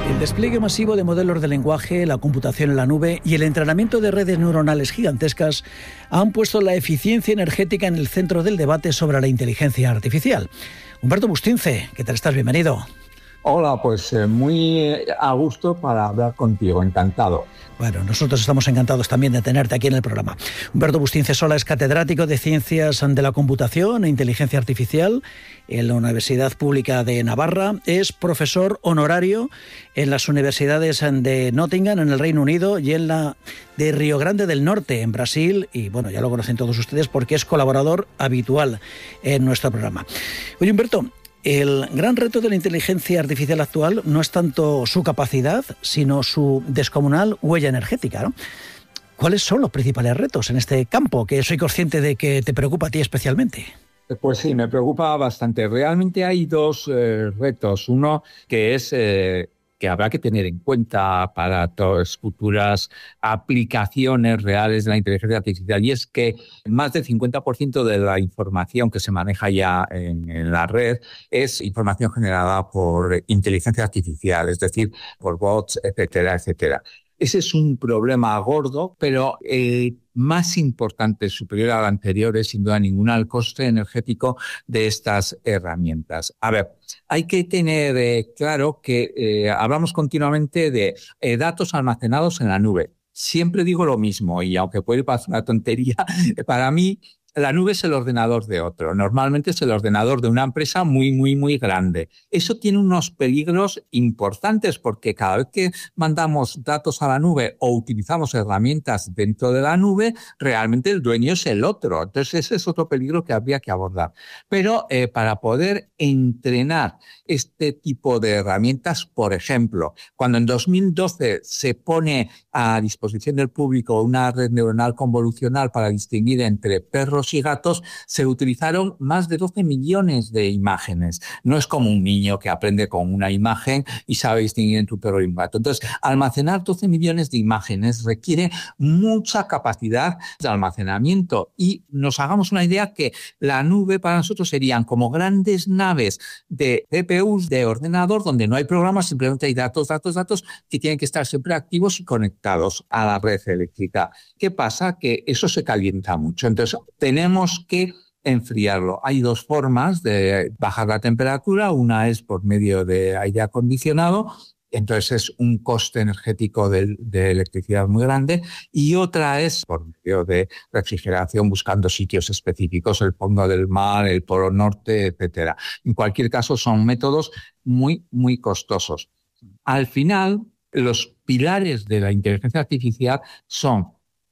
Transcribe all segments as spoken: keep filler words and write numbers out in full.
El despliegue masivo de modelos de lenguaje, la computación en la nube y el entrenamiento de redes neuronales gigantescas han puesto la eficiencia energética en el centro del debate sobre la inteligencia artificial. Humberto Bustince, ¿qué tal estás? Bienvenido. Hola, pues eh, muy a gusto para hablar contigo, encantado. Bueno, nosotros estamos encantados también de tenerte aquí en el programa. Humberto Bustince Sola es catedrático de Ciencias de la Computación e Inteligencia Artificial en la Universidad Pública de Navarra. Es profesor honorario en las universidades de Nottingham, en el Reino Unido, y en la de Río Grande del Norte, en Brasil. Y bueno, ya lo conocen todos ustedes porque es colaborador habitual en nuestro programa. Oye, Humberto, el gran reto de la inteligencia artificial actual no es tanto su capacidad, sino su descomunal huella energética, ¿no? ¿Cuáles son los principales retos en este campo, que soy consciente de que te preocupa a ti especialmente? Pues sí, me preocupa bastante. Realmente hay dos eh, retos. Uno que es eh, que habrá que tener en cuenta para todas futuras aplicaciones reales de la inteligencia artificial, y es que más del cincuenta por ciento de la información que se maneja ya en, en la red es información generada por inteligencia artificial, es decir, por bots, etcétera, etcétera. Ese es un problema gordo, pero eh, más importante, superior al anterior, es sin duda ninguna el coste energético de estas herramientas. A ver, hay que tener eh, claro que eh, hablamos continuamente de eh, datos almacenados en la nube. Siempre digo lo mismo, y aunque puede parecer una tontería, para mí la nube es el ordenador de otro. Normalmente es el ordenador de una empresa muy, muy, muy grande. Eso tiene unos peligros importantes porque cada vez que mandamos datos a la nube o utilizamos herramientas dentro de la nube, realmente el dueño es el otro. Entonces ese es otro peligro que habría que abordar. Pero eh, para poder entrenar este tipo de herramientas, por ejemplo, cuando en dos mil doce se pone a disposición del público una red neuronal convolucional para distinguir entre perros y gatos, se utilizaron más de doce millones de imágenes. No es como un niño que aprende con una imagen y sabe distinguir entre un perro y un gato. Entonces, almacenar doce millones de imágenes requiere mucha capacidad de almacenamiento, y nos hagamos una idea que la nube para nosotros serían como grandes naves de C P Us de ordenador donde no hay programas, simplemente hay datos, datos, datos que tienen que estar siempre activos y conectados a la red eléctrica. ¿Qué pasa? Que eso se calienta mucho. Entonces, tenemos que enfriarlo. Hay dos formas de bajar la temperatura. Una es por medio de aire acondicionado, entonces es un coste energético de, de electricidad muy grande, y otra es por medio de refrigeración buscando sitios específicos, el fondo del mar, el polo norte, etcétera. En cualquier caso, son métodos muy, muy costosos. Al final, los pilares de la inteligencia artificial son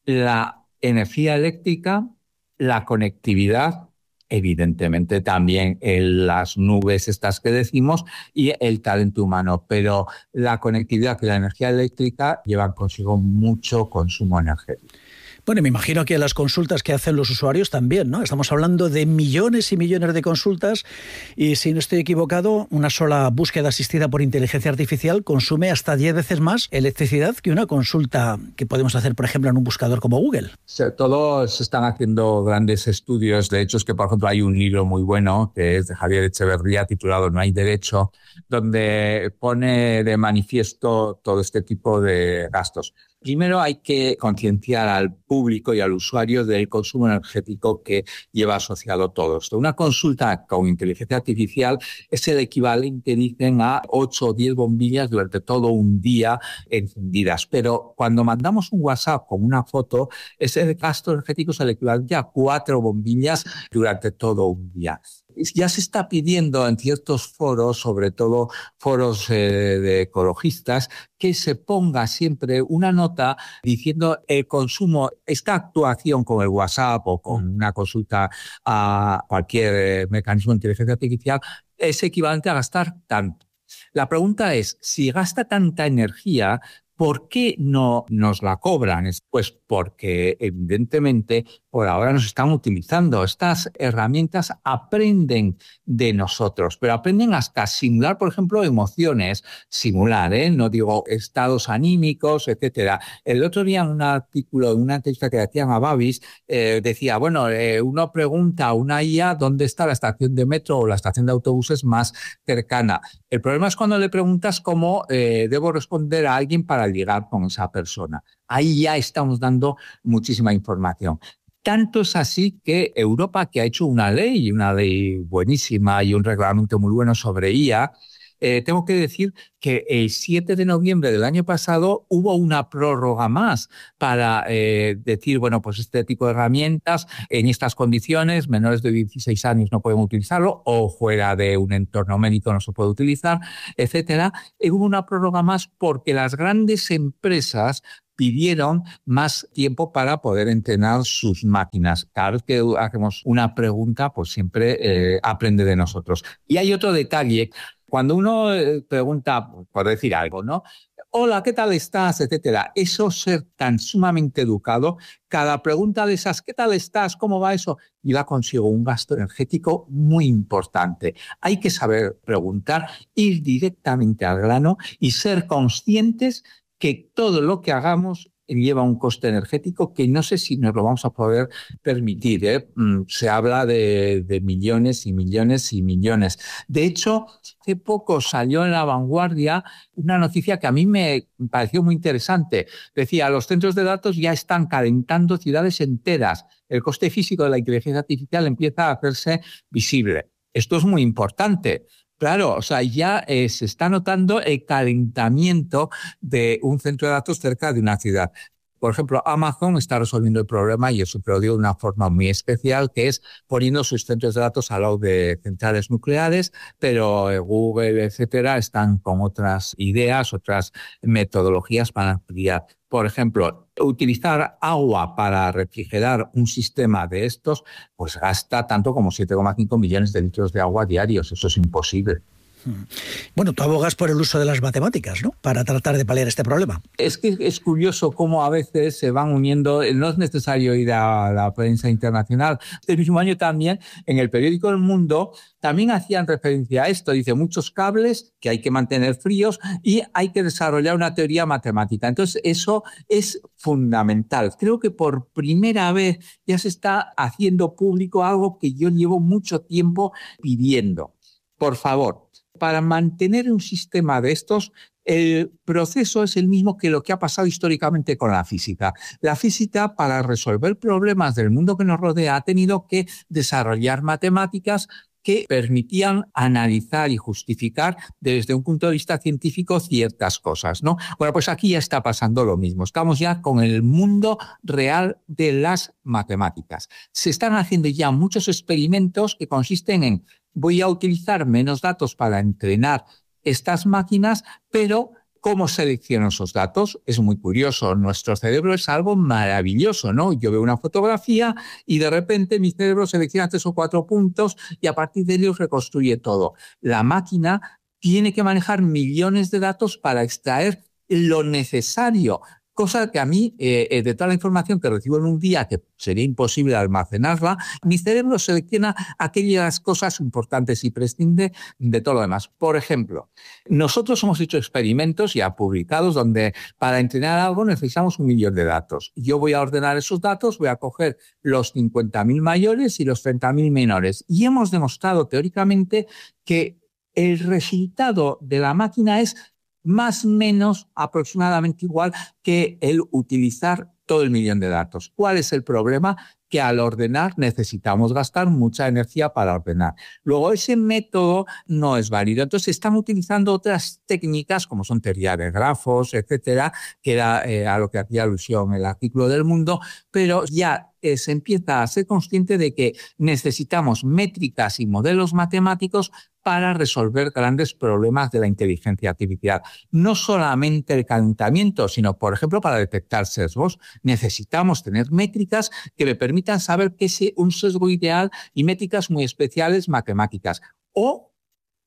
la energía eléctrica, la conectividad, evidentemente también en las nubes estas que decimos, y el talento humano. Pero la conectividad y la energía eléctrica llevan consigo mucho consumo energético. Bueno, me imagino que las consultas que hacen los usuarios también, ¿no? Estamos hablando de millones y millones de consultas, y si no estoy equivocado, una sola búsqueda asistida por inteligencia artificial consume hasta diez veces más electricidad que una consulta que podemos hacer, por ejemplo, en un buscador como Google. Todos están haciendo grandes estudios. De hecho, es que, por ejemplo, hay un libro muy bueno que es de Javier Echeverría titulado No hay derecho, donde pone de manifiesto todo este tipo de gastos. Primero hay que concienciar al público y al usuario del consumo energético que lleva asociado todo esto. Una consulta con inteligencia artificial es el equivalente, dicen, a ocho o diez bombillas durante todo un día encendidas. Pero cuando mandamos un WhatsApp con una foto, ese gasto energético es el equivalente a cuatro bombillas durante todo un día. Ya se está pidiendo en ciertos foros, sobre todo foros eh, de ecologistas, que se ponga siempre una nota diciendo el consumo, esta actuación con el WhatsApp o con una consulta a cualquier eh, mecanismo de inteligencia artificial es equivalente a gastar tanto. La pregunta es, si gasta tanta energía, ¿Por qué no nos la cobran? Pues porque evidentemente por ahora nos están utilizando. Estas herramientas aprenden de nosotros, pero aprenden hasta a simular, por ejemplo, emociones, simular, ¿eh? No digo estados anímicos, etcétera. El otro día en un artículo, en una entrevista que hacían a Babis, eh, decía, bueno, eh, uno pregunta a una I A dónde está la estación de metro o la estación de autobuses más cercana. El problema es cuando le preguntas cómo eh, debo responder a alguien para ligar con esa persona. Ahí ya estamos dando muchísima información. Tanto es así que Europa, que ha hecho una ley, una ley buenísima y un reglamento muy bueno sobre I A, eh, tengo que decir que el siete de noviembre del año pasado hubo una prórroga más para eh, decir, bueno, pues este tipo de herramientas en estas condiciones, menores de dieciséis años no pueden utilizarlo o fuera de un entorno médico no se puede utilizar, etcétera. Y hubo una prórroga más porque las grandes empresas pidieron más tiempo para poder entrenar sus máquinas. Cada vez que hacemos una pregunta, pues siempre eh, aprende de nosotros. Y hay otro detalle. Cuando uno eh, pregunta, por decir algo, ¿no? Hola, ¿qué tal estás? Etcétera. Eso ser tan sumamente educado, cada pregunta de esas, ¿qué tal estás? ¿Cómo va eso? Lleva consigo un gasto energético muy importante. Hay que saber preguntar, ir directamente al grano y ser conscientes que todo lo que hagamos lleva un coste energético que no sé si nos lo vamos a poder permitir, ¿eh? Se habla de, de millones y millones y millones. De hecho, hace poco salió en La Vanguardia una noticia que a mí me pareció muy interesante. Decía, los centros de datos ya están calentando ciudades enteras. El coste físico de la inteligencia artificial empieza a hacerse visible. Esto es muy importante. Claro, o sea, ya eh, se está notando el calentamiento de un centro de datos cerca de una ciudad. Por ejemplo, Amazon está resolviendo el problema y eso lo digo de una forma muy especial, que es poniendo sus centros de datos al lado de centrales nucleares, pero eh, Google, etcétera, están con otras ideas, otras metodologías para ampliar. Por ejemplo, utilizar agua para refrigerar un sistema de estos, pues gasta tanto como siete coma cinco millones de litros de agua diarios. Eso es imposible. Bueno, tú abogas por el uso de las matemáticas, ¿no?, para tratar de paliar este problema. Es que es curioso cómo a veces se van uniendo, no es necesario ir a la prensa internacional. Este mismo año también, en el periódico El Mundo, también hacían referencia a esto. Dice, muchos cables que hay que mantener fríos y hay que desarrollar una teoría matemática. Entonces, eso es fundamental. Creo que por primera vez ya se está haciendo público algo que yo llevo mucho tiempo pidiendo. Por favor, para mantener un sistema de estos, el proceso es el mismo que lo que ha pasado históricamente con la física. La física, para resolver problemas del mundo que nos rodea, ha tenido que desarrollar matemáticas que permitían analizar y justificar desde un punto de vista científico ciertas cosas, ¿no? Bueno, pues aquí ya está pasando lo mismo. Estamos ya con el mundo real de las matemáticas. Se están haciendo ya muchos experimentos que consisten en voy a utilizar menos datos para entrenar estas máquinas, pero ¿cómo selecciono esos datos? Es muy curioso. Nuestro cerebro es algo maravilloso, ¿no? Yo veo una fotografía y de repente mi cerebro selecciona tres o cuatro puntos y a partir de ellos reconstruye todo. La máquina tiene que manejar millones de datos para extraer lo necesario. Cosa que a mí, eh, de toda la información que recibo en un día, que sería imposible almacenarla, mi cerebro selecciona aquellas cosas importantes y prescinde de todo lo demás. Por ejemplo, nosotros hemos hecho experimentos ya publicados donde para entrenar algo necesitamos un millón de datos. Yo voy a ordenar esos datos, voy a coger los cincuenta mil mayores y los treinta mil menores. Y hemos demostrado teóricamente que el resultado de la máquina es más o menos aproximadamente igual que el utilizar todo el millón de datos. ¿Cuál es el problema? Que al ordenar necesitamos gastar mucha energía para ordenar. Luego, ese método no es válido. Entonces, están utilizando otras técnicas, como son teoría de grafos, etcétera, que era eh, a lo que hacía alusión el artículo del Mundo, pero ya eh, se empieza a ser consciente de que necesitamos métricas y modelos matemáticos para resolver grandes problemas de la inteligencia artificial. No solamente el calentamiento, sino, por ejemplo, para detectar sesgos. Necesitamos tener métricas que me permitan saber qué es un sesgo ideal y métricas muy especiales matemáticas. O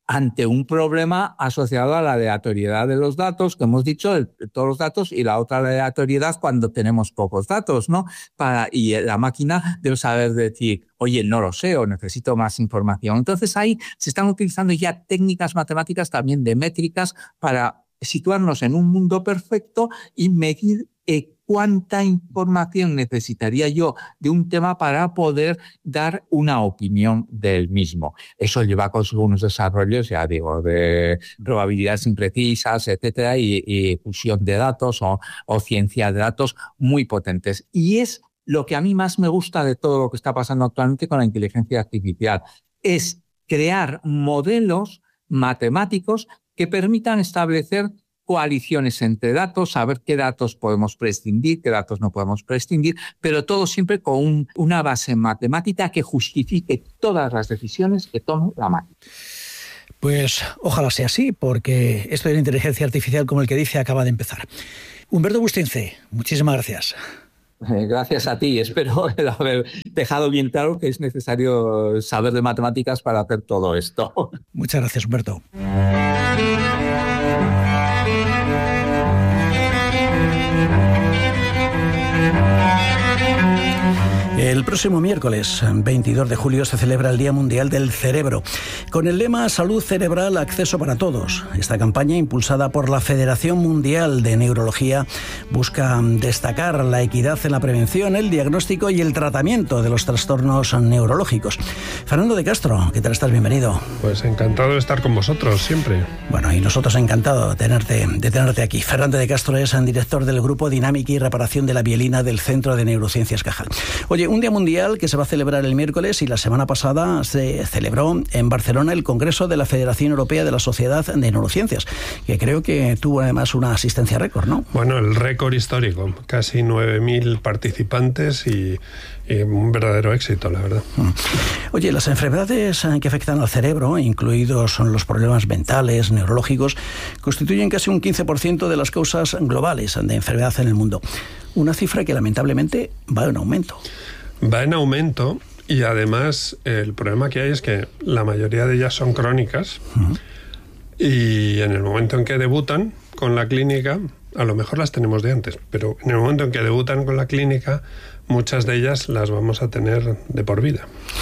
ante un problema asociado a la aleatoriedad de los datos, que hemos dicho, de todos los datos, y la otra aleatoriedad cuando tenemos pocos datos, ¿no? Para, y la máquina debe saber decir, oye, no lo sé o necesito más información. Entonces ahí se están utilizando ya técnicas matemáticas también de métricas para situarnos en un mundo perfecto y medir eh, cuánta información necesitaría yo de un tema para poder dar una opinión del mismo. Eso lleva consigo unos desarrollos, ya digo, de probabilidades imprecisas, etcétera, y, y fusión de datos o, o ciencia de datos muy potentes. Y es lo que a mí más me gusta de todo lo que está pasando actualmente con la inteligencia artificial, es crear modelos matemáticos que permitan establecer coaliciones entre datos, saber qué datos podemos prescindir, qué datos no podemos prescindir, pero todo siempre con un, una base matemática que justifique todas las decisiones que tome la máquina. Pues ojalá sea así, porque esto de la inteligencia artificial, como el que dice, acaba de empezar. Humberto Bustince, muchísimas gracias. Gracias a ti. Espero haber dejado bien claro que es necesario saber de matemáticas para hacer todo esto. Muchas gracias, Humberto. El próximo miércoles veintidós de julio se celebra el Día Mundial del Cerebro, con el lema Salud Cerebral, Acceso para Todos. Esta campaña, impulsada por la Federación Mundial de Neurología, busca destacar la equidad en la prevención, el diagnóstico y el tratamiento de los trastornos neurológicos. Fernando de Castro, ¿qué tal estás? Bienvenido. Pues encantado de estar con vosotros, siempre. Bueno, y nosotros encantados de tenerte, de tenerte aquí. Fernando de Castro es director del Grupo Dinámica y Reparación de la Mielina del Centro de Neurociencias Cajal. Oye, un día mundial que se va a celebrar el miércoles, y la semana pasada se celebró en Barcelona el Congreso de la Federación Europea de la Sociedad de Neurociencias, que creo que tuvo además una asistencia récord, ¿no? Bueno, el récord histórico, casi nueve mil participantes y, y un verdadero éxito, la verdad. Oye, las enfermedades que afectan al cerebro, incluidos son los problemas mentales, neurológicos, constituyen casi un quince por ciento de las causas globales de enfermedad en el mundo. Una cifra que lamentablemente va en aumento. Va en aumento y además el problema que hay es que la mayoría de ellas son crónicas. Uh-huh. Y en el momento en que debutan con la clínica, a lo mejor las tenemos de antes, pero en el momento en que debutan con la clínica, muchas de ellas las vamos a tener de por vida.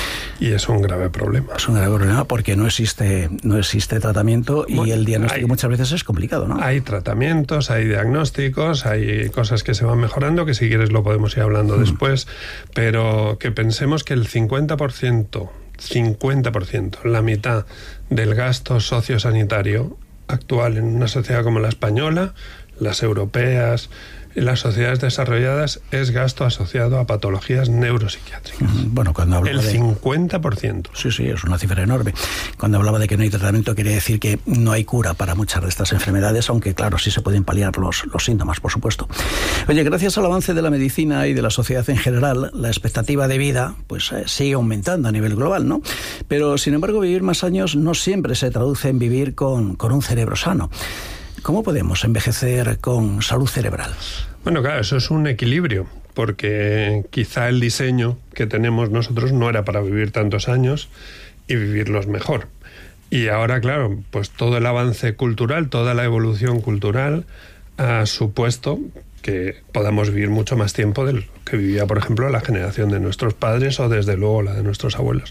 Y es un grave problema. Es un grave problema porque no existe, no existe tratamiento y bueno, el diagnóstico hay, muchas veces es complicado, ¿no? Hay tratamientos, hay diagnósticos, hay cosas que se van mejorando, que si quieres lo podemos ir hablando mm. después, pero que pensemos que el cincuenta por ciento, cincuenta por ciento, la mitad del gasto sociosanitario actual en una sociedad como la española, las europeas, en las sociedades desarrolladas, es gasto asociado a patologías neuropsiquiátricas. Bueno, cuando hablaba el de... cincuenta por ciento. Sí, sí, es una cifra enorme. Cuando hablaba de que no hay tratamiento, quería decir que no hay cura para muchas de estas enfermedades, aunque claro, sí se pueden paliar los, los síntomas, por supuesto. Oye, gracias al avance de la medicina y de la sociedad en general, la expectativa de vida pues eh, sigue aumentando a nivel global, ¿no? Pero, sin embargo, vivir más años no siempre se traduce en vivir con, con un cerebro sano. ¿Cómo podemos envejecer con salud cerebral? Bueno, claro, eso es un equilibrio, porque quizá el diseño que tenemos nosotros no era para vivir tantos años y vivirlos mejor. Y ahora, claro, pues todo el avance cultural, toda la evolución cultural ha supuesto que podamos vivir mucho más tiempo de lo que vivía, por ejemplo, la generación de nuestros padres o desde luego la de nuestros abuelos.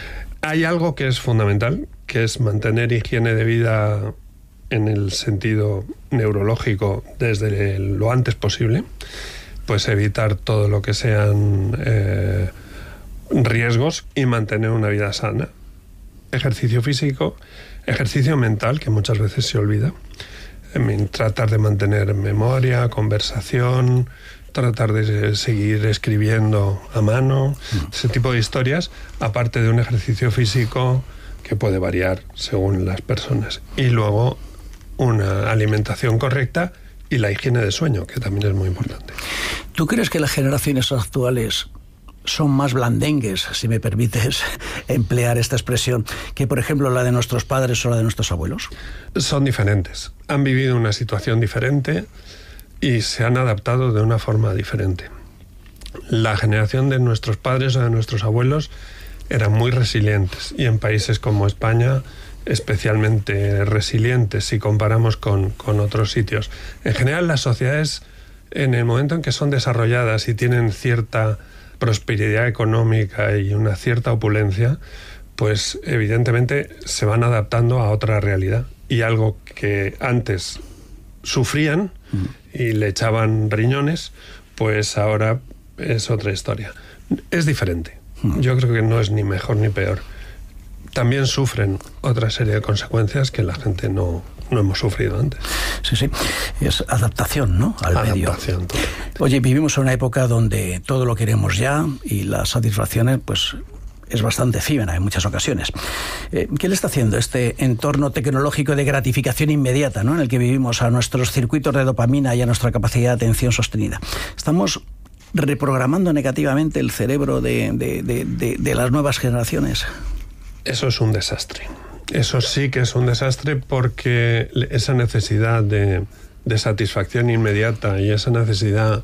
Hay algo que es fundamental, que es mantener higiene de vida en el sentido neurológico desde el, lo antes posible, pues evitar todo lo que sean eh, riesgos y mantener una vida sana. Ejercicio físico, ejercicio mental, que muchas veces se olvida. Eh, tratar de mantener memoria, conversación, tratar de seguir escribiendo a mano, mm. ese tipo de historias, aparte de un ejercicio físico que puede variar según las personas. Y luego una alimentación correcta y la higiene de sueño, que también es muy importante. ¿Tú crees que las generaciones actuales son más blandengues, si me permites emplear esta expresión, que por ejemplo la de nuestros padres o la de nuestros abuelos? Son diferentes. Han vivido una situación diferente y se han adaptado de una forma diferente. La generación de nuestros padres o de nuestros abuelos eran muy resilientes y en países como España especialmente resilientes si comparamos con, con otros sitios. En general, las sociedades, en el momento en que son desarrolladas y tienen cierta prosperidad económica y una cierta opulencia, pues evidentemente se van adaptando a otra realidad. Y algo que antes sufrían y le echaban riñones, pues ahora es otra historia. Es diferente. Yo creo que no es ni mejor ni peor. También sufren otra serie de consecuencias que la gente no, no hemos sufrido antes. Sí, sí. Es adaptación, ¿no? Al medio. Adaptación, totalmente. Oye, vivimos en una época donde todo lo queremos ya y las satisfacciones, pues, es bastante efímera en muchas ocasiones. Eh, ¿Qué le está haciendo este entorno tecnológico de gratificación inmediata, ¿no?, en el que vivimos, a nuestros circuitos de dopamina y a nuestra capacidad de atención sostenida? Estamos reprogramando negativamente el cerebro de, de, de, de, de las nuevas generaciones. Eso es un desastre. Eso sí que es un desastre, porque esa necesidad de, de satisfacción inmediata y esa necesidad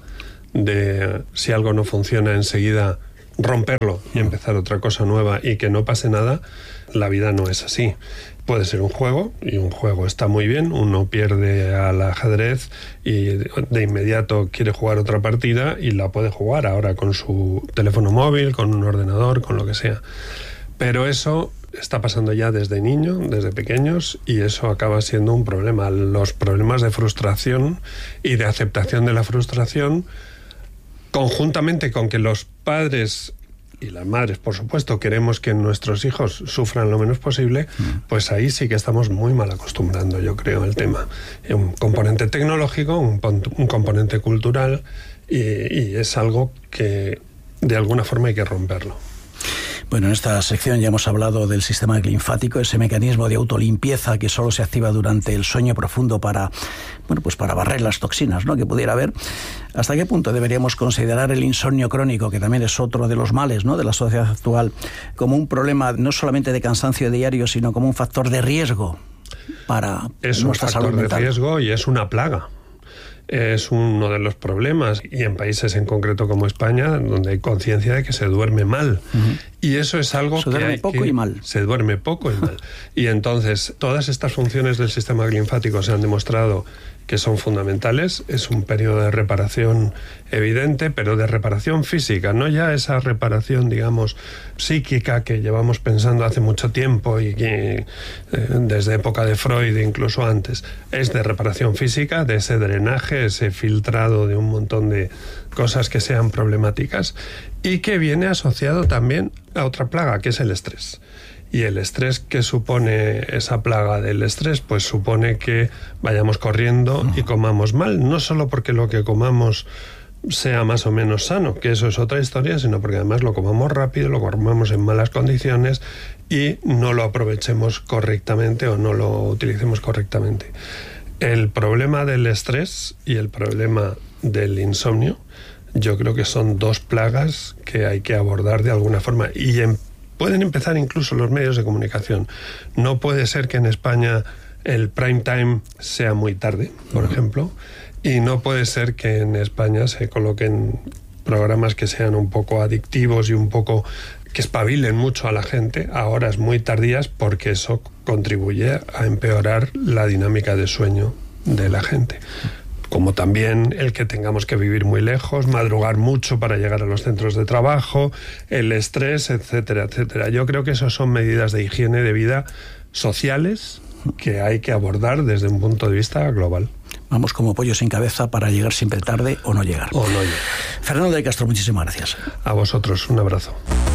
de, si algo no funciona, enseguida romperlo y empezar otra cosa nueva y que no pase nada, la vida no es así. Puede ser un juego, y un juego está muy bien, uno pierde al ajedrez y de inmediato quiere jugar otra partida y la puede jugar ahora con su teléfono móvil, con un ordenador, con lo que sea. Pero eso está pasando ya desde niño, desde pequeños, y eso acaba siendo un problema. Los problemas de frustración y de aceptación de la frustración, conjuntamente con que los padres y las madres, por supuesto, queremos que nuestros hijos sufran lo menos posible, pues ahí sí que estamos muy mal acostumbrando, yo creo, el tema. Un componente tecnológico, un, un componente cultural, y, y es algo que de alguna forma hay que romperlo. Bueno, en esta sección ya hemos hablado del sistema linfático, ese mecanismo de autolimpieza que solo se activa durante el sueño profundo para, bueno, pues para barrer las toxinas, ¿no?, que pudiera haber. ¿Hasta qué punto deberíamos considerar el insomnio crónico, que también es otro de los males, ¿no?, de la sociedad actual, como un problema no solamente de cansancio diario, sino como un factor de riesgo para es nuestra salud mental? Es un factor de riesgo y es una plaga. Es uno de los problemas, y en países en concreto como España, donde hay conciencia de que se duerme mal. Uh-huh. Y eso es algo se que duerme hay poco que, y mal. Se duerme poco y mal. Y entonces, todas estas funciones del sistema linfático se han demostrado que son fundamentales. Es un periodo de reparación evidente, pero de reparación física, no ya esa reparación, digamos, psíquica que llevamos pensando hace mucho tiempo y que eh, desde época de Freud, incluso antes. Es de reparación física, de ese drenaje, ese filtrado de un montón de cosas que sean problemáticas, y que viene asociado también a otra plaga, que es el estrés. Y el estrés que supone esa plaga del estrés, pues supone que vayamos corriendo y comamos mal, no solo porque lo que comamos sea más o menos sano, que eso es otra historia, sino porque además lo comamos rápido, lo comamos en malas condiciones y no lo aprovechemos correctamente o no lo utilicemos correctamente. El problema del estrés y el problema del insomnio, yo creo que son dos plagas que hay que abordar de alguna forma, y en pueden empezar incluso los medios de comunicación. No puede ser que en España el prime time sea muy tarde, por uh-huh. ejemplo, y no puede ser que en España se coloquen programas que sean un poco adictivos y un poco que espabilen mucho a la gente a horas muy tardías, porque eso contribuye a empeorar la dinámica de sueño de la gente. Como también el que tengamos que vivir muy lejos, madrugar mucho para llegar a los centros de trabajo, el estrés, etcétera, etcétera. Yo creo que esas son medidas de higiene de vida sociales que hay que abordar desde un punto de vista global. Vamos como pollo sin cabeza para llegar siempre tarde o no llegar. O no llegar. Fernando de Castro, muchísimas gracias. A vosotros, un abrazo.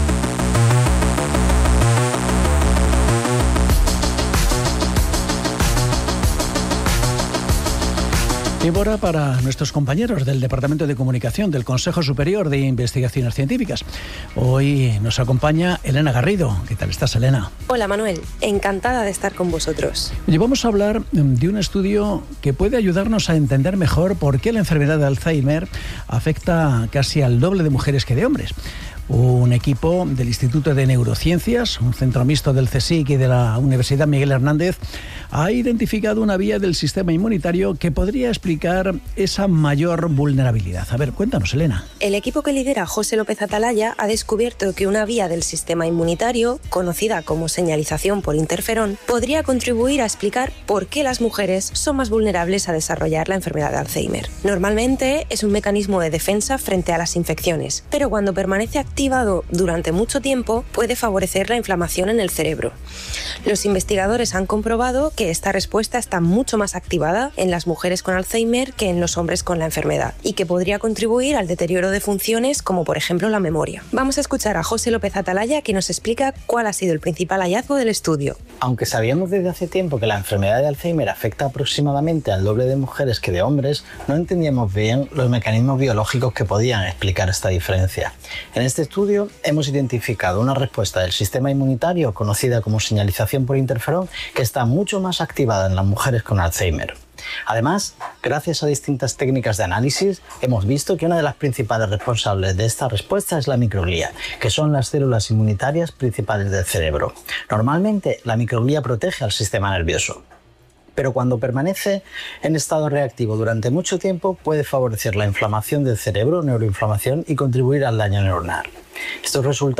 Tiempo ahora para nuestros compañeros del Departamento de Comunicación del Consejo Superior de Investigaciones Científicas. Hoy nos acompaña Elena Garrido. ¿Qué tal estás, Elena? Hola, Manuel. Encantada de estar con vosotros. Hoy vamos a hablar de un estudio que puede ayudarnos a entender mejor por qué la enfermedad de Alzheimer afecta casi al doble de mujeres que de hombres. Un equipo del Instituto de Neurociencias, un centro mixto del CSIC y de la Universidad Miguel Hernández, ha identificado una vía del sistema inmunitario que podría explicar esa mayor vulnerabilidad. A ver, cuéntanos, Elena. El equipo que lidera José López Atalaya ha descubierto que una vía del sistema inmunitario, conocida como señalización por interferón, podría contribuir a explicar por qué las mujeres son más vulnerables a desarrollar la enfermedad de Alzheimer. Normalmente es un mecanismo de defensa frente a las infecciones, pero cuando permanece activado durante mucho tiempo puede favorecer la inflamación en el cerebro. Los investigadores han comprobado que esta respuesta está mucho más activada en las mujeres con Alzheimer que en los hombres con la enfermedad y que podría contribuir al deterioro de funciones como por ejemplo la memoria. Vamos a escuchar a José López Atalaya, que nos explica cuál ha sido el principal hallazgo del estudio. Aunque sabíamos desde hace tiempo que la enfermedad de Alzheimer afecta aproximadamente al doble de mujeres que de hombres, no entendíamos bien los mecanismos biológicos que podían explicar esta diferencia. En este estudio hemos identificado una respuesta del sistema inmunitario conocida como señalización por interferón que está mucho más activada en las mujeres con Alzheimer. Además, gracias a distintas técnicas de análisis, hemos visto que una de las principales responsables de esta respuesta es la microglía, que son las células inmunitarias principales del cerebro. Normalmente, la microglía protege al sistema nervioso, pero cuando permanece en estado reactivo durante mucho tiempo puede favorecer la inflamación del cerebro, neuroinflamación, y contribuir al daño neuronal. Estos resultados